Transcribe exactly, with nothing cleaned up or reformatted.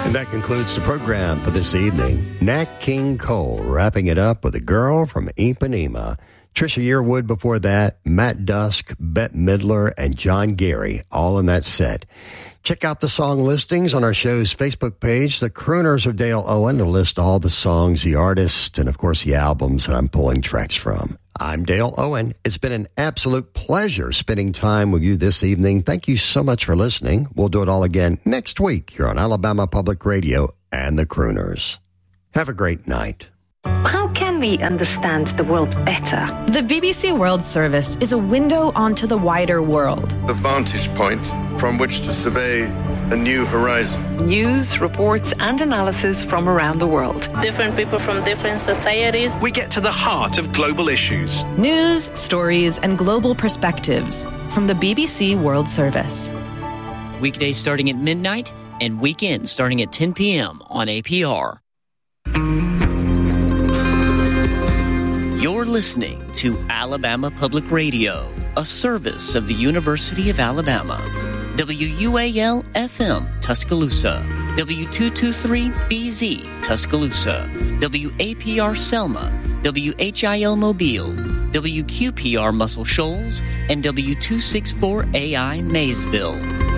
And that concludes the program for this evening. Nat King Cole wrapping it up with a girl from Ipanema. Trisha Yearwood before that, Matt Dusk, Bette Midler, and John Gary, all in that set. Check out the song listings on our show's Facebook page, The Crooners of Dale Owen, to list all the songs, the artists, and of course the albums that I'm pulling tracks from. I'm Dale Owen. It's been an absolute pleasure spending time with you this evening. Thank you so much for listening. We'll do it all again next week here on Alabama Public Radio and The Crooners. Have a great night. How can we understand the world better? The B B C World Service is a window onto the wider world. A vantage point from which to survey a new horizon. News, reports, and analysis from around the world. Different people from different societies. We get to the heart of global issues. News, stories, and global perspectives from the B B C World Service. Weekdays starting at midnight and weekends starting at ten p.m. on A P R. You're listening to Alabama Public Radio, a service of the University of Alabama. W U A L F M, Tuscaloosa. W two twenty-three B Z, Tuscaloosa. W A P R Selma. W H I L Mobile. W Q P R Muscle Shoals. And W two sixty-four A I Maysville.